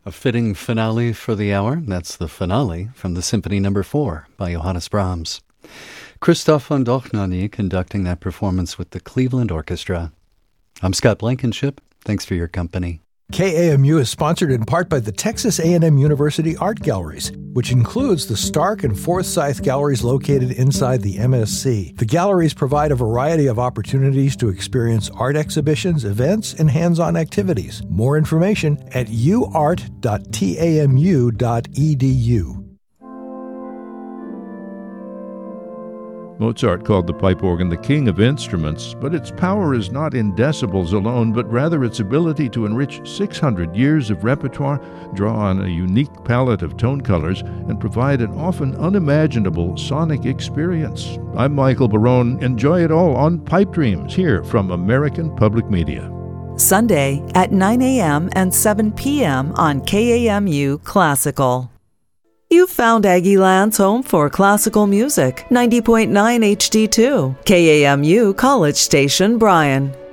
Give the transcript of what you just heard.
A fitting finale for the hour. That's the finale from the Symphony No. 4 by Johannes Brahms. Christoph von Dohnanyi conducting that performance with the Cleveland Orchestra. I'm Scott Blankenship. Thanks for your company. KAMU is sponsored in part by the Texas A&M University Art Galleries, which includes the Stark and Forsyth galleries located inside the MSC. The galleries provide a variety of opportunities to experience art exhibitions, events, and hands-on activities. More information at uart.tamu.edu. Mozart called the pipe organ the king of instruments, but its power is not in decibels alone, but rather its ability to enrich 600 years of repertoire, draw on a unique palette of tone colors, and provide an often unimaginable sonic experience. I'm Michael Barone. Enjoy it all on Pipe Dreams, here from American Public Media. Sunday at 9 a.m. and 7 p.m. on KAMU Classical. You've found Aggieland's home for classical music, 90.9 HD2, KAMU College Station, Bryan.